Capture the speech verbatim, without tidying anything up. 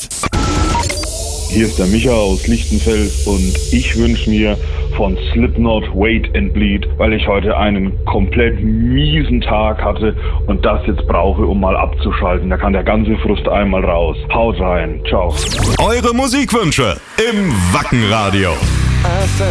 Podcast. Hier ist der Micha aus Lichtenfeld und ich wünsche mir von Slipknot Wait and Bleed, weil ich heute einen komplett miesen Tag hatte und das jetzt brauche, um mal abzuschalten. Da kann der ganze Frust einmal raus. Haut rein. Ciao. Eure Musikwünsche im Wackenradio.